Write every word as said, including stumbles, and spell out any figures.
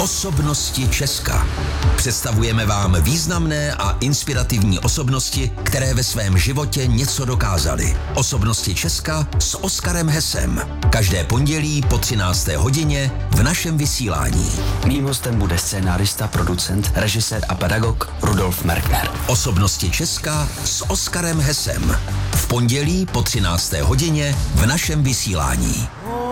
Osobnosti Česka. Představujeme vám významné a inspirativní osobnosti, které ve svém životě něco dokázaly. Osobnosti Česka s Oskarem Hesem. Každé pondělí po třinácté hodině v našem vysílání. Mým hostem bude scénárista, producent, režisér a pedagog Rudolf Merkner. Osobnosti Česka s Oskarem Hesem. V pondělí po třinácté hodině v našem vysílání.